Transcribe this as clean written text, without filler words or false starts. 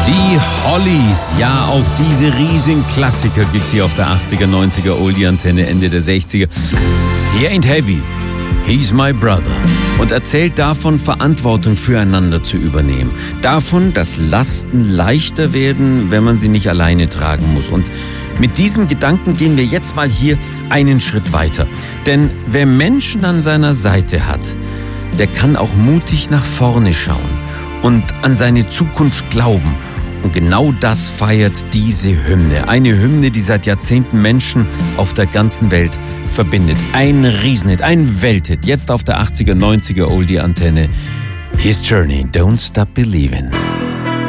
Die Hollies, ja, auch diese riesigen Klassiker gibt's hier auf der 80er, 90er Oldie-Antenne Ende der 60er. He ain't heavy, he's my brother. Und erzählt davon, Verantwortung füreinander zu übernehmen. Davon, dass Lasten leichter werden, wenn man sie nicht alleine tragen muss. Und mit diesem Gedanken gehen wir jetzt mal hier einen Schritt weiter. Denn wer Menschen an seiner Seite hat, der kann auch mutig nach vorne schauen und an seine Zukunft glauben. Und genau das feiert diese Hymne. Eine Hymne, die seit Jahrzehnten Menschen auf der ganzen Welt verbindet. Ein Riesenhit, ein Welthit. Jetzt auf der 80er, 90er Oldie-Antenne. His Journey, Don't Stop Believin'.